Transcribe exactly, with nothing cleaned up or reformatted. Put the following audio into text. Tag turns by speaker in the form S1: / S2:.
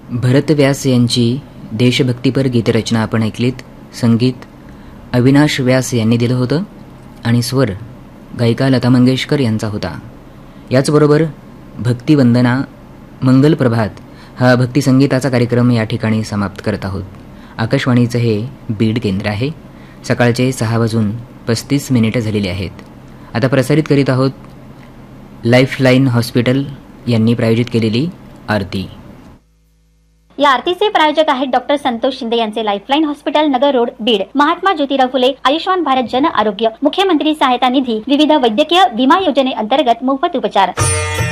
S1: भरत व्यास यांची देशभक्तीपर गीतरचना आपण ऐकलीत. संगीत अविनाश व्यास यांनी दिलं होतं आणि स्वर गायिका लता मंगेशकर यांचा होता. याचबरोबर भक्तिवंदना मंगल प्रभात हा भक्तिसंगीताचा कार्यक्रम या ठिकाणी समाप्त करत आहोत. आकाशवाणीचं हे बीड केंद्र आहे. सकाळचे सहा वाजून पस्तीस मिनिटं झालेली आहेत. आता प्रसारित करीत आहोत लाईफलाईन हॉस्पिटल यांनी प्रायोजित केलेली आरती.
S2: या आरतीचे प्रायोजक आहेत डॉक्टर संतोष शिंदे यांचे लाईफलाईन हॉस्पिटल, नगर रोड, बीड. महात्मा ज्योतिराव फुले आयुष्मान भारत जन आरोग्य, मुख्यमंत्री सहायता निधी, विविध वैद्यकीय विमा योजनेअंतर्गत मोफत उपचार.